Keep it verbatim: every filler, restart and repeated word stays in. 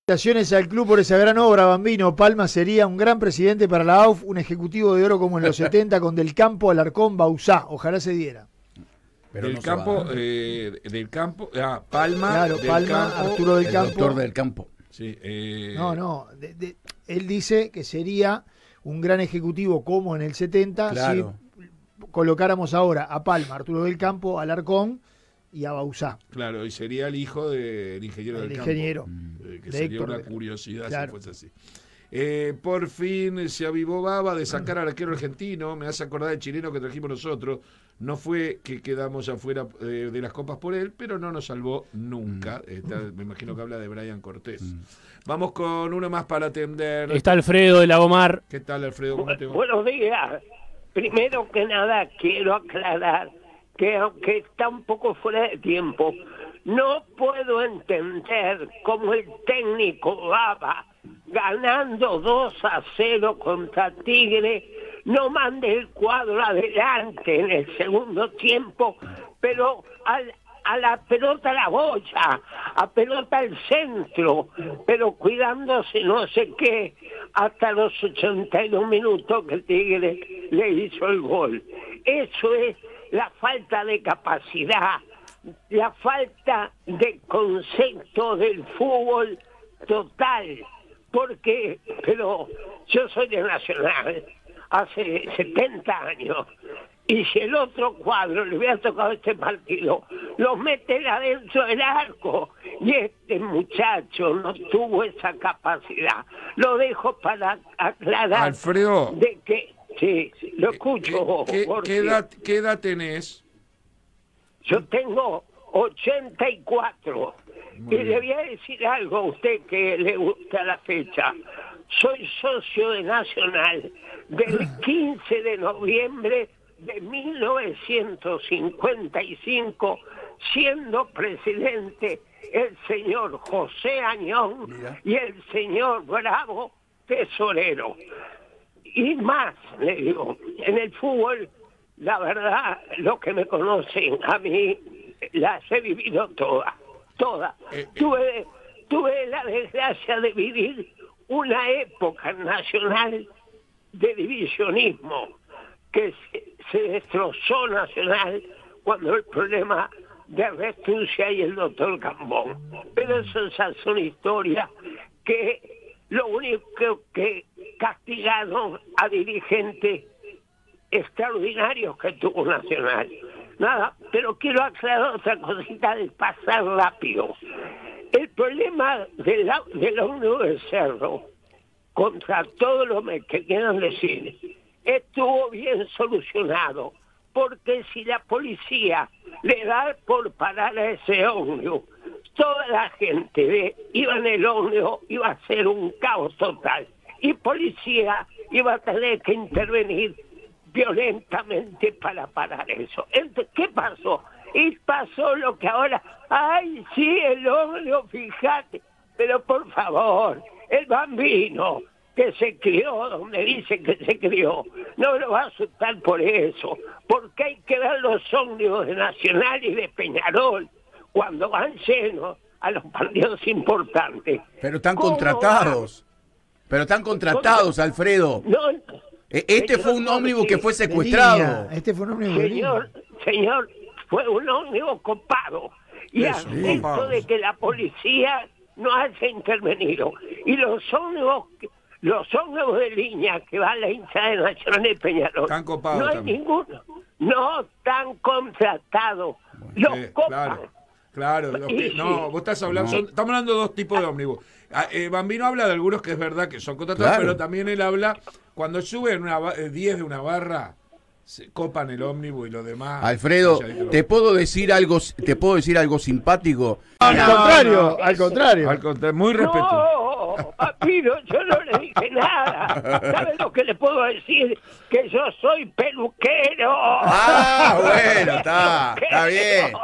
Felicitaciones al club por esa gran obra, Bambino. Palma sería un gran presidente para la A U F, un ejecutivo de oro como en los setenta con Del Campo, Alarcón, Bauzá. Ojalá se diera. Pero del, no campo, eh, del campo, ah, Palma, Claro, del Palma, campo, Arturo Del el Campo. doctor Del Campo. Sí, eh, No, no. De, de, él dice que sería un gran ejecutivo como en el setenta Claro. si colocáramos ahora a Palma, Arturo Del Campo, Alarcón y a Bauzá. Claro, y sería el hijo del ingeniero El del ingeniero. campo. Eh, que de sería Héctor una Del Campo. curiosidad Claro. si fuese así. Eh, por fin se avivó Baba de sacar al arquero argentino. Me hace acordar del chileno que trajimos nosotros. No fue que quedamos afuera eh, de las copas por él, pero no nos salvó nunca. Mm. Está, me imagino que habla de Brian Cortés. Mm. Vamos con uno más para atender. Está Alfredo de Lagomar. ¿Qué tal, Alfredo? ¿Cómo te va? Buenos días. Primero que nada quiero aclarar que aunque está un poco fuera de tiempo, no puedo entender cómo el técnico Baba, ganando dos a cero contra Tigre, no mande el cuadro adelante en el segundo tiempo, pero al, a la pelota a la boya, a pelota al centro, pero cuidándose no sé qué, hasta los ochenta y dos minutos que Tigre le hizo el gol. Eso es la falta de capacidad, la falta de concepto del fútbol total, porque, pero yo soy de Nacional hace setenta años, y si el otro cuadro le hubiera tocado este partido, lo meten adentro del arco, y este muchacho no tuvo esa capacidad. Lo dejo para aclarar Alfredo, de que, sí, lo escucho. ¿qué, qué, qué, edad, ¿Qué edad tenés? Yo tengo ochenta y cuatro. Muy Y bien. le voy a decir algo a usted que le gusta la fecha. Soy socio de Nacional del quince de noviembre de mil novecientos cincuenta y cinco, siendo presidente el señor José Añón Mira. y el señor Bravo, tesorero. Y más, le digo, en el fútbol, la verdad, los que me conocen, a mí las he vivido todas, todas. Eh, eh. Tuve, tuve la desgracia de vivir una época nacional de divisionismo, que se, se destrozó Nacional cuando el problema de Restucia y el doctor Cambón. Pero eso esas son historias que lo único que castigaron a dirigentes extraordinarios que tuvo Nacional. Nada, pero quiero aclarar otra cosita de pasar rápido. El problema de la, de la Unión del Cerro, contra todo lo que quieran decir, estuvo bien solucionado, porque si la policía le da por parar a ese ómnibus, toda la gente de, iba en el ómnibus, iba a ser un caos total, y policía iba a tener que intervenir violentamente para parar eso. Entonces, ¿qué pasó? Y pasó lo que ahora, ay, sí, el ómnibus, fíjate, pero por favor, el Bambino que se crió donde dice que se crió, no lo va a asustar por eso, porque hay que ver los ómnibus de Nacional y de Peñarol cuando van llenos a los partidos importantes. Pero están ¿Cómo contratados. Pero están contratados, Alfredo. No, E- Este señor, fue un ómnibus que fue De secuestrado. línea. Este fue un ómnibus de señor, línea. señor, fue un ómnibus copado, y Eso, al resto copado. de que la policía no haya intervenido, y los ómnibus los ómnibus de línea que van a la hinchada de Nacional de Peñarol, Están copados no hay también. ninguno, no están contratados, los Eh, copan. claro, claro. Los que, Sí, no, sí. vos estás hablando, No. son- estamos hablando de dos tipos de ómnibus. Ah, eh, Bambino habla de algunos que es verdad que son contratados, Claro. pero también él habla, cuando suben una, ba- eh, diez de una barra, se copan el ómnibus y lo demás. Alfredo, calladito. ¿te puedo decir algo, te puedo decir algo simpático? Al No, contrario, no. al contrario. Al contrario, muy respetuoso. No, Papiro, yo no le dije nada. ¿Sabes lo que le puedo decir? Que yo soy peluquero. Ah, bueno, está, está bien.